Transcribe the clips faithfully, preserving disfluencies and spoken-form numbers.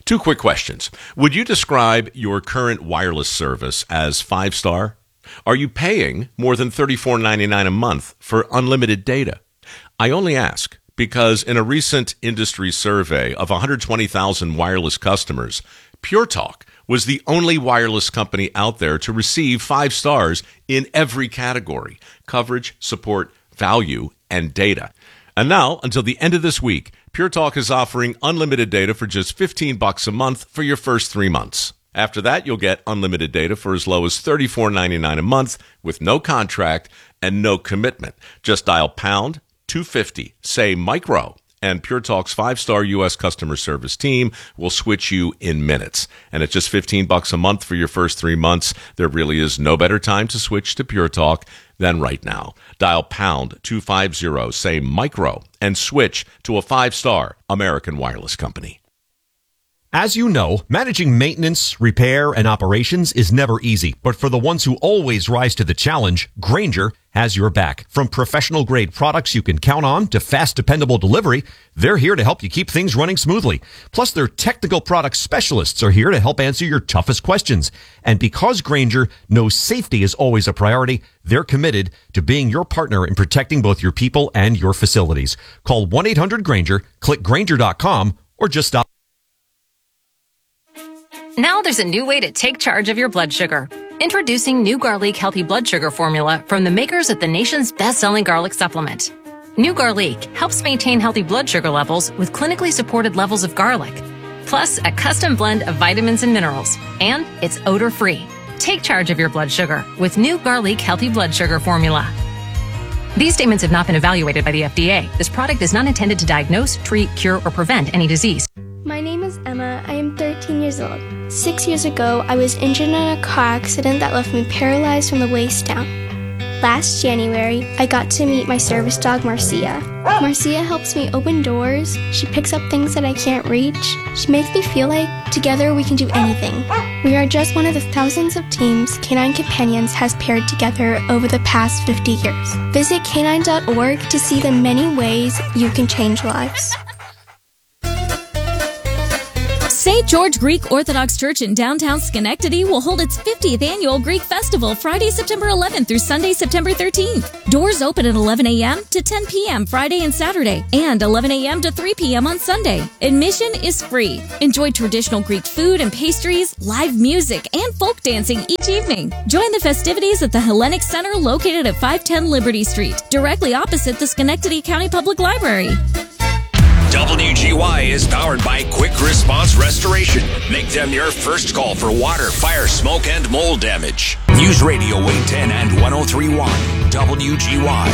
Two quick questions. Would you describe your current wireless service as five-star? Are you paying more than thirty-four ninety-nine a month for unlimited data? I only ask because in a recent industry survey of one hundred twenty thousand wireless customers, Pure Talk was the only wireless company out there to receive five stars in every category: coverage, support, value, and data. And now, until the end of this week, Pure Talk is offering unlimited data for just fifteen bucks a month for your first three months. After that, you'll get unlimited data for as low as thirty-four ninety-nine a month with no contract and no commitment. Just dial pound two fifty, say micro, and Pure Talk's five-star U S customer service team will switch you in minutes. And at just fifteen bucks a month for your first three months, there really is no better time to switch to Pure Talk than right now. Dial pound two fifty, say micro, and switch to a five-star American wireless company. As you know, managing maintenance, repair, and operations is never easy. But for the ones who always rise to the challenge, Grainger has your back. From professional-grade products you can count on to fast, dependable delivery, they're here to help you keep things running smoothly. Plus, their technical product specialists are here to help answer your toughest questions. And because Grainger knows safety is always a priority, they're committed to being your partner in protecting both your people and your facilities. Call one eight hundred Grainger, click Grainger dot com, or just stop. Now there's a new way to take charge of your blood sugar. Introducing New Garlic Healthy Blood Sugar Formula from the makers of the nation's best-selling garlic supplement. New Garlic helps maintain healthy blood sugar levels with clinically supported levels of garlic, plus a custom blend of vitamins and minerals, and it's odor-free. Take charge of your blood sugar with New Garlic Healthy Blood Sugar Formula. These statements have not been evaluated by the F D A. This product is not intended to diagnose, treat, cure, or prevent any disease. My name is Emma. I am thirteen years old. Six years ago, I was injured in a car accident that left me paralyzed from the waist down. Last January, I got to meet my service dog, Marcia. Marcia helps me open doors. She picks up things that I can't reach. She makes me feel like together we can do anything. We are just one of the thousands of teams Canine Companions has paired together over the past fifty years. Visit canine dot org to see the many ways you can change lives. Saint George Greek Orthodox Church in downtown Schenectady will hold its fiftieth annual Greek Festival Friday, September eleventh through Sunday, September thirteenth. Doors open at eleven a.m. to ten p.m. Friday and Saturday, and eleven a.m. to three p.m. on Sunday. Admission is free. Enjoy traditional Greek food and pastries, live music, and folk dancing each evening. Join the festivities at the Hellenic Center located at five ten Liberty Street, directly opposite the Schenectady County Public Library. W G Y is powered by Quick Response Restoration. Make them your first call for water, fire, smoke, and mold damage. News Radio eight ten and one oh three point one W G Y.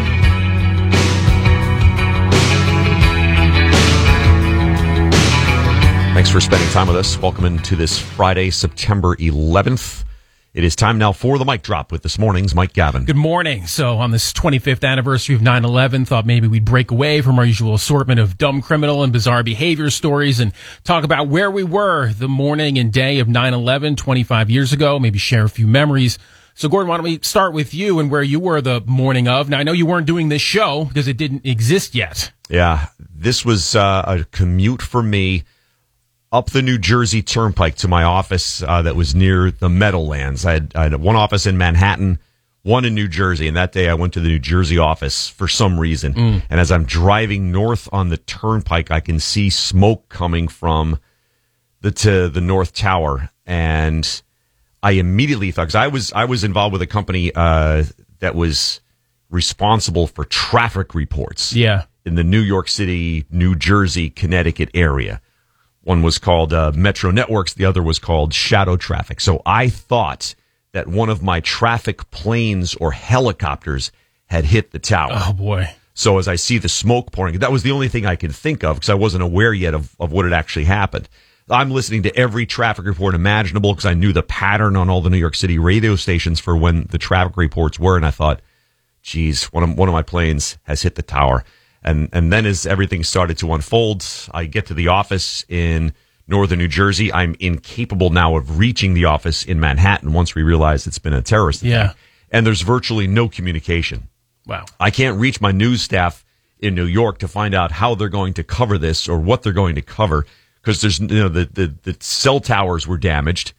Thanks for spending time with us. Welcome into this Friday, September eleventh. It is time now for the mic drop with this morning's Mike Gavin. Good morning. So on this twenty-fifth anniversary of nine eleven, thought maybe we'd break away from our usual assortment of dumb criminal and bizarre behavior stories and talk about where we were the morning and day of nine eleven, twenty-five years ago, maybe share a few memories. So Gordon, why don't we start with you and where you were the morning of? Now, I know you weren't doing this show because it didn't exist yet. Yeah, this was uh, a commute for me up the New Jersey Turnpike to my office uh, that was near the Meadowlands. I had, I had one office in Manhattan, one in New Jersey, and that day I went to the New Jersey office for some reason. Mm. And as I'm driving north on the Turnpike, I can see smoke coming from the to the North Tower, and I immediately thought, because I was I was involved with a company uh, that was responsible for traffic reports, yeah, in the New York City, New Jersey, Connecticut area. One was called uh, Metro Networks. The other was called Shadow Traffic. So I thought that one of my traffic planes or helicopters had hit the tower. Oh, boy. So as I see the smoke pouring, that was the only thing I could think of because I wasn't aware yet of, of what had actually happened. I'm listening to every traffic report imaginable because I knew the pattern on all the New York City radio stations for when the traffic reports were. And I thought, geez, one of, one of my planes has hit the tower. And and then as everything started to unfold, I get to the office in northern New Jersey. I'm incapable now of reaching the office in Manhattan once we realize it's been a terrorist attack. Yeah. And there's virtually no communication. Wow. I can't reach my news staff in New York to find out how they're going to cover this or what they're going to cover. because there's you know the, the the cell towers were damaged,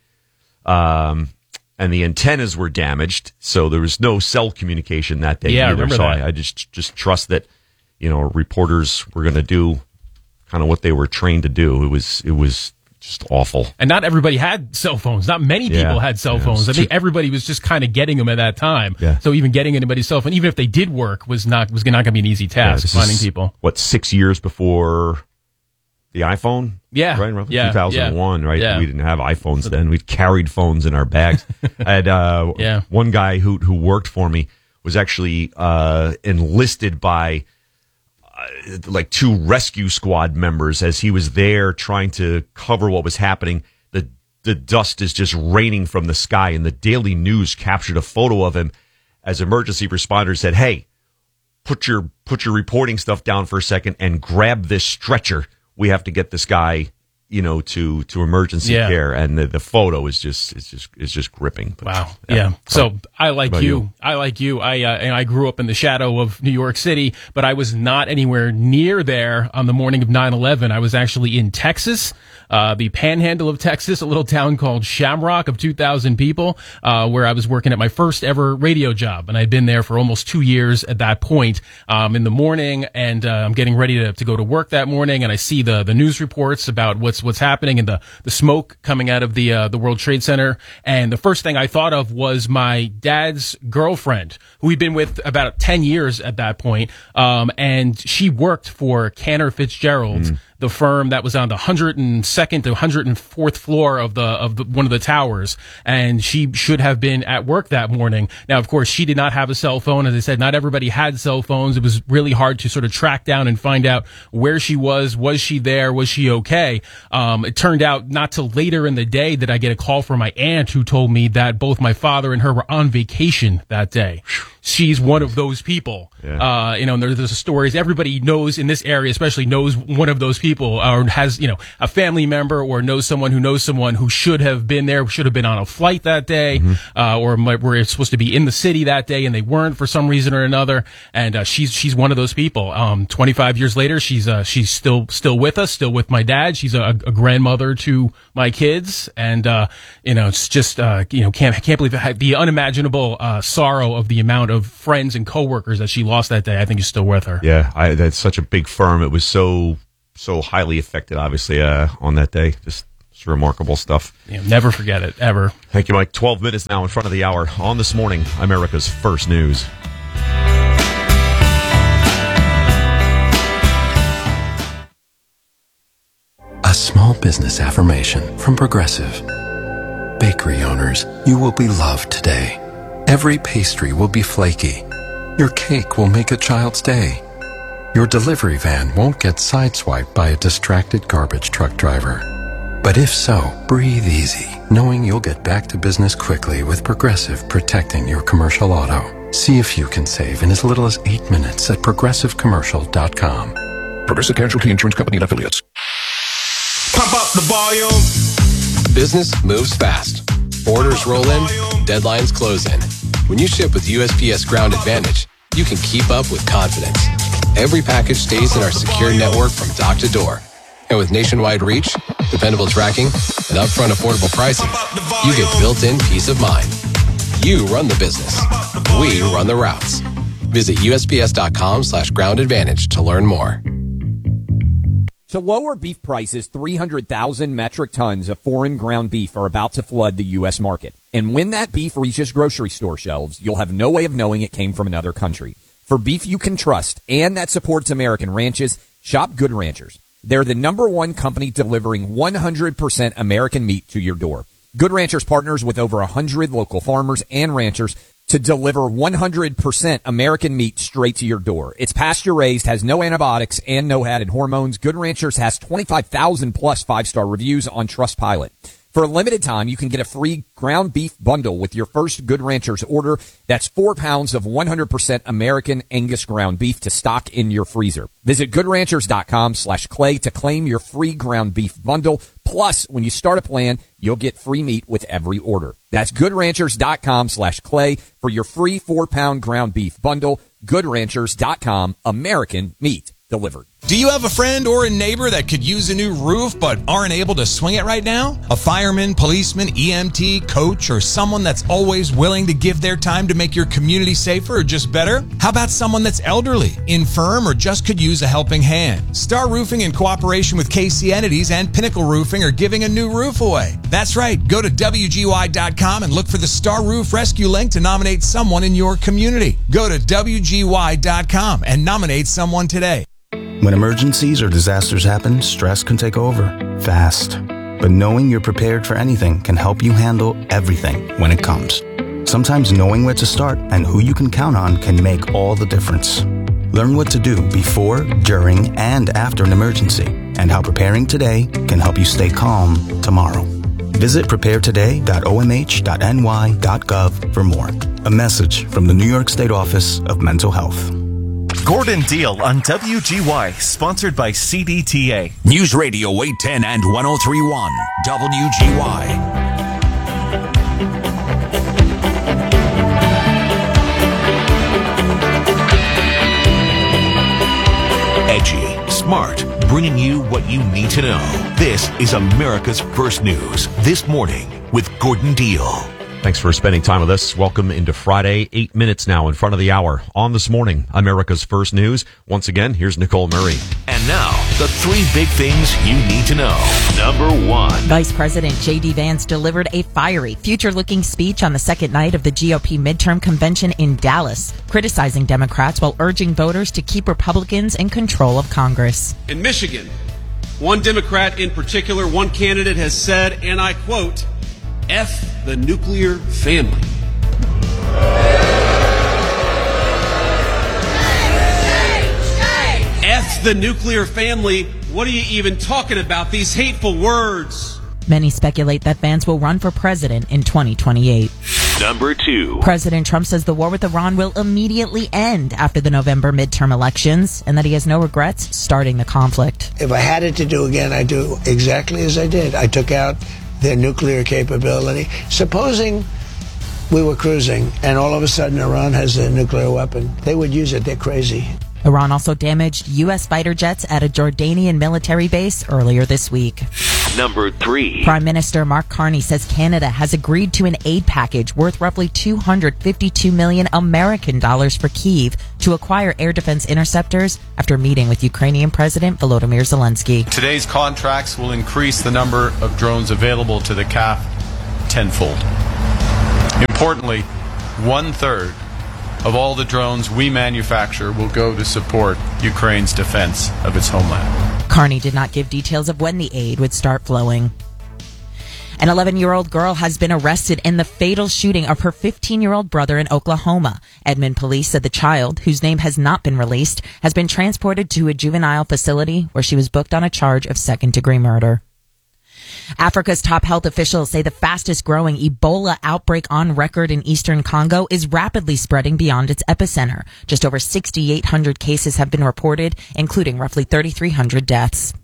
um, and the antennas were damaged, so there was no cell communication that day. Yeah, I either. remember so that. I, I just just trust that you know reporters were going to do kind of what they were trained to do. It was it was. Just awful. And not everybody had cell phones. Not many Yeah. people had cell Yeah, phones. I it's think true. everybody was just kind of getting them at that time. Yeah. So even getting anybody's cell phone, even if they did work, was not was not going to be an easy Yeah, task. this finding is, people. What, six years before the iPhone? Yeah. Right? Roughly Yeah. two thousand one, Yeah. right? Yeah. We didn't have iPhones then. We carried phones in our bags. I had uh, Yeah. one guy who who worked for me was actually uh, enlisted by uh, like two rescue squad members as he was there trying to cover what was happening. The the dust is just raining from the sky, and the Daily News captured a photo of him as emergency responders said, "Hey, put your put your reporting stuff down for a second and grab this stretcher. We have to get this guy, you know, to to emergency Yeah. care." And the, the photo is just it's just it's just gripping. But, Wow. Yeah. So I like about you. you? I like you. I uh, and I grew up in the shadow of New York City, but I was not anywhere near there on the morning of nine eleven. I was actually in Texas, uh, the panhandle of Texas, a little town called Shamrock of two thousand people, uh, where I was working at my first ever radio job. And I'd been there for almost two years at that point, um, in the morning. And, uh, I'm getting ready to, to go to work that morning. And I see the, the news reports about what's, what's happening and the, the smoke coming out of the, uh, the World Trade Center. And the first thing I thought of was my dad's girlfriend, who he'd been with about ten years at that point. Um, and she worked for Cantor Fitzgerald, Mm. the firm that was on the one hundred second to one hundred fourth floor of the of the, one of the towers, and she should have been at work that morning. Now, of course, she did not have a cell phone. As I said, not everybody had cell phones. It was really hard to sort of track down and find out where she was. Was she there? Was she okay? Um, it turned out not till later in the day that I get a call from my aunt, who told me that both my father and her were on vacation that day. She's one of those people. Yeah. Uh, you know, and there, there's stories. Everybody knows in this area, especially knows one of those people, or has, you know, a family member or knows someone who knows someone who should have been there, should have been on a flight that day, mm-hmm. uh, or might, were supposed to be in the city that day and they weren't for some reason or another. And, uh, she's, she's one of those people. Um, twenty-five years later, she's, uh, she's still, still with us, still with my dad. She's a, a grandmother to my kids. And, uh, you know, it's just, uh, you know, can't, can't believe it, the unimaginable, uh, sorrow of the amount of friends and coworkers that she lost that day. I think is still with her. Yeah, I, that's such a big firm. It was so so highly affected, obviously, uh, on that day. Just, just remarkable stuff. Yeah, never forget it, ever. Thank you, Mike. twelve minutes now in front of the hour on This Morning, America's First News. A small business affirmation from Progressive. Bakery owners, you will be loved today. Every pastry will be flaky. Your cake will make a child's day. Your delivery van won't get sideswiped by a distracted garbage truck driver. But if so, breathe easy, knowing you'll get back to business quickly with Progressive protecting your commercial auto. See if you can save in as little as eight minutes at progressive commercial dot com. Progressive Casualty Insurance Company and Affiliates. Pump up the volume. Business moves fast. Orders roll in, deadlines close in. When you ship with U S P S Ground Advantage, you can keep up with confidence. Every package stays in our secure network from dock to door. And with nationwide reach, dependable tracking, and upfront affordable pricing, you get built-in peace of mind. You run the business. We run the routes. Visit U S P S dot com slash ground advantage to learn more. To lower beef prices, three hundred thousand metric tons of foreign ground beef are about to flood the U S market. And when that beef reaches grocery store shelves, you'll have no way of knowing it came from another country. For beef you can trust and that supports American ranches, shop Good Ranchers. They're the number one company delivering one hundred percent American meat to your door. Good Ranchers partners with over one hundred local farmers and ranchers to deliver one hundred percent American meat straight to your door. It's pasture raised, has no antibiotics, and no added hormones. Good Ranchers has twenty-five thousand plus five-star reviews on Trustpilot. For a limited time, you can get a free ground beef bundle with your first Good Ranchers order. That's four pounds of one hundred percent American Angus ground beef to stock in your freezer. Visit goodranchers.com slash clay to claim your free ground beef bundle. Plus, when you start a plan, you'll get free meat with every order. That's goodranchers.com slash clay for your free four-pound ground beef bundle. Good Ranchers dot com, American meat delivered. Do you have a friend or a neighbor that could use a new roof but aren't able to swing it right now? A fireman, policeman, E M T, coach, or someone that's always willing to give their time to make your community safer or just better? How about someone that's elderly, infirm, or just could use a helping hand? Star Roofing, in cooperation with K C Entities and Pinnacle Roofing, are giving a new roof away. That's right. Go to W G Y dot com and look for the Star Roof Rescue link to nominate someone in your community. Go to W G Y dot com and nominate someone today. When emergencies or disasters happen, stress can take over, fast. But knowing you're prepared for anything can help you handle everything when it comes. Sometimes knowing where to start and who you can count on can make all the difference. Learn what to do before, during, and after an emergency, and how preparing today can help you stay calm tomorrow. Visit prepare today dot O M H dot N Y dot gov for more. A message from the New York State Office of Mental Health. Gordon Deal on W G Y, sponsored by C D T A. News Radio eight ten and one oh three point one W G Y. Edgy, smart, bringing you what you need to know. This is America's First News This Morning with Gordon Deal. Thanks for spending time with us. Welcome into Friday, eight minutes now in front of the hour. On This Morning, America's First News. Once again, here's Nicole Murray. And now, the three big things you need to know. Number one. Vice President J D. Vance delivered a fiery, future-looking speech on the second night of the G O P midterm convention in Dallas, criticizing Democrats while urging voters to keep Republicans in control of Congress. In Michigan, one Democrat in particular, one candidate has said, and I quote, F the nuclear family. F the nuclear family. What are you even talking about? These hateful words. Many speculate that Vance will run for president in twenty twenty-eight. Number two. President Trump says the war with Iran will immediately end after the November midterm elections and that he has no regrets starting the conflict. If I had it to do again, I'd do exactly as I did. I took out their nuclear capability. Supposing we were cruising and all of a sudden Iran has a nuclear weapon, they would use it. They're crazy. Iran also damaged U S fighter jets at a Jordanian military base earlier this week. Number three. Prime Minister Mark Carney says Canada has agreed to an aid package worth roughly two hundred fifty-two million American dollars for Kyiv to acquire air defense interceptors after meeting with Ukrainian President Volodymyr Zelensky. Today's contracts will increase the number of drones available to the C A F tenfold. Importantly, one-third of all the drones we manufacture will go to support Ukraine's defense of its homeland. Carney did not give details of when the aid would start flowing. An eleven-year-old girl has been arrested in the fatal shooting of her fifteen-year-old brother in Oklahoma. Edmond police said the child, whose name has not been released, has been transported to a juvenile facility where she was booked on a charge of second-degree murder. Africa's top health officials say the fastest growing Ebola outbreak on record in eastern Congo is rapidly spreading beyond its epicenter. Just over six thousand eight hundred cases have been reported, including roughly three thousand three hundred deaths.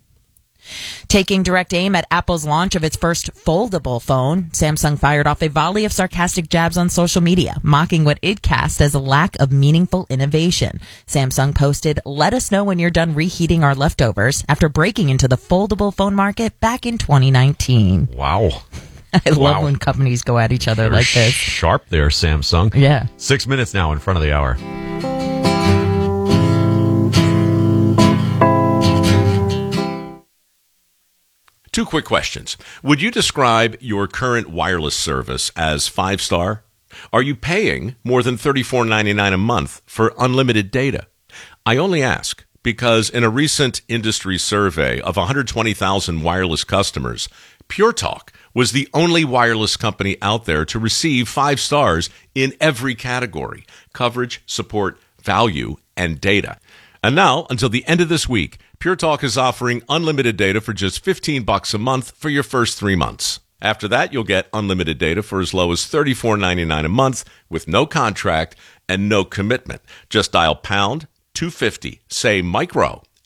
Taking direct aim at Apple's launch of its first foldable phone, Samsung fired off a volley of sarcastic jabs on social media, mocking what it cast as a lack of meaningful innovation. Samsung posted, "Let us know when you're done reheating our leftovers," after breaking into the foldable phone market back in twenty nineteen. Wow. I love wow. when companies go at each other They're like this. Sharp there, Samsung. Yeah. Six minutes now in front of the hour. Two quick questions. Would you describe your current wireless service as five-star? Are you paying more than thirty-four ninety-nine a month for unlimited data? I only ask because in a recent industry survey of one hundred twenty thousand wireless customers, Pure Talk was the only wireless company out there to receive five stars in every category: coverage, support, value, and data. And now, until the end of this week, Pure Talk is offering unlimited data for just fifteen bucks a month for your first three months. After that, you'll get unlimited data for as low as thirty-four ninety-nine a month with no contract and no commitment. Just dial pound two fifty, say micro,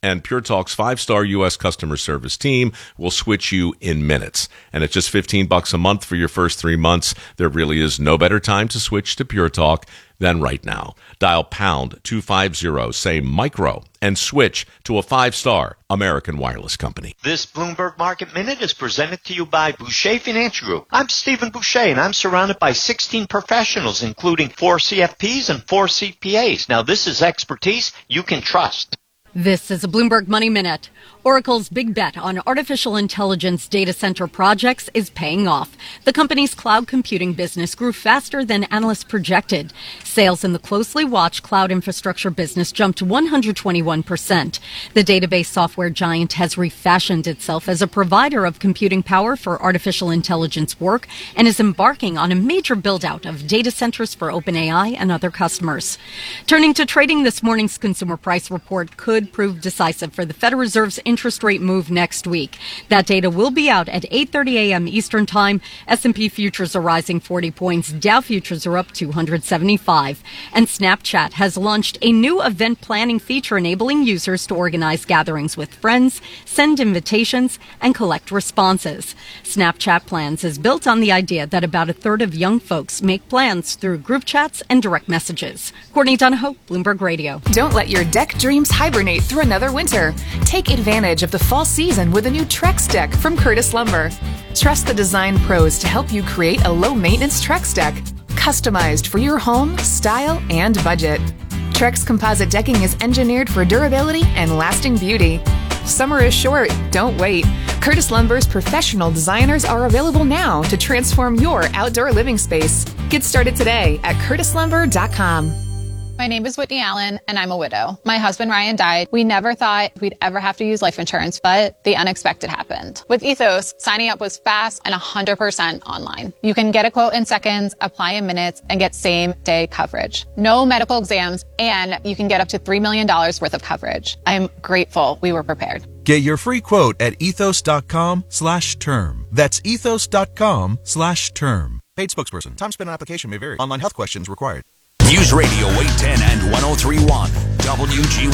and Pure Talk's five-star U S customer service team will switch you in minutes. And it's just fifteen bucks a month for your first three months. There really is no better time to switch to Pure Talk than right now. Dial pound two fifty, say micro, and switch to a five-star American Wireless company. This Bloomberg Market Minute is presented to you by Boucher Financial Group. I'm Stephen Boucher, and I'm surrounded by sixteen professionals, including four C F Ps and four C P As. Now, this is expertise you can trust. This is a Bloomberg Money Minute. Oracle's big bet on artificial intelligence data center projects is paying off. The company's cloud computing business grew faster than analysts projected. Sales in the closely watched cloud infrastructure business jumped one hundred twenty-one percent. The database software giant has refashioned itself as a provider of computing power for artificial intelligence work and is embarking on a major build-out of data centers for OpenAI and other customers. Turning to trading, this morning's consumer price report could prove decisive for the Federal Reserve's interest rate move next week. That data will be out at eight thirty a.m. Eastern Time. S and P futures are rising forty points. Dow futures are up two hundred seventy-five. And Snapchat has launched a new event planning feature enabling users to organize gatherings with friends, send invitations, and collect responses. Snapchat Plans is built on the idea that about a third of young folks make plans through group chats and direct messages. Courtney Donahoe, Bloomberg Radio. Don't let your deck dreams hibernate through another winter. Take advantage of the fall season with a new Trex deck from Curtis Lumber. Trust the design pros to help you create a low-maintenance Trex deck, customized for your home, style, and budget. Trex composite decking is engineered for durability and lasting beauty. Summer is short. Don't wait. Curtis Lumber's professional designers are available now to transform your outdoor living space. Get started today at curtis lumber dot com. My name is Whitney Allen, and I'm a widow. My husband, Ryan, died. We never thought we'd ever have to use life insurance, but the unexpected happened. With Ethos, signing up was fast and one hundred percent online. You can get a quote in seconds, apply in minutes, and get same-day coverage. No medical exams, and you can get up to three million dollars worth of coverage. I'm grateful we were prepared. Get your free quote at ethos.com slash term. That's ethos.com slash term. Paid spokesperson. Time spent on application may vary. Online health questions required. News Radio eight ten and one oh three point one W G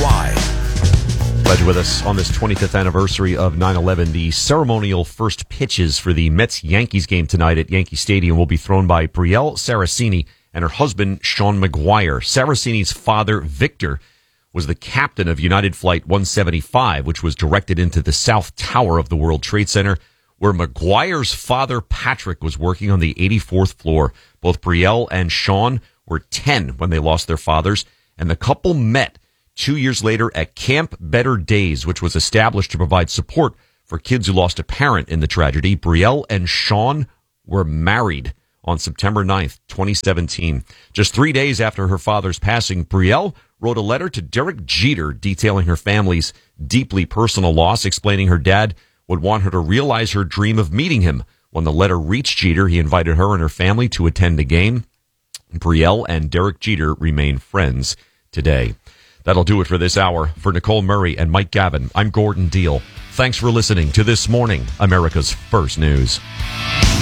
Y. Glad you're with us on this twenty-fifth anniversary of nine eleven. The ceremonial first pitches for the Mets-Yankees game tonight at Yankee Stadium will be thrown by Brielle Saraceni and her husband, Sean McGuire. Saraceni's father, Victor, was the captain of United Flight one seventy-five, which was directed into the South Tower of the World Trade Center, where McGuire's father, Patrick, was working on the eighty-fourth floor. Both Brielle and Sean were ten when they lost their fathers, and the couple met two years later at Camp Better Days, which was established to provide support for kids who lost a parent in the tragedy. Brielle and Sean were married on September ninth, twenty seventeen. Just three days after her father's passing, Brielle wrote a letter to Derek Jeter detailing her family's deeply personal loss, explaining her dad would want her to realize her dream of meeting him. When the letter reached Jeter, he invited her and her family to attend the game. Brielle and Derek Jeter remain friends today. That'll do it for this hour. For Nicole Murray and Mike Gavin, I'm Gordon Deal. Thanks for listening to This Morning, America's First News.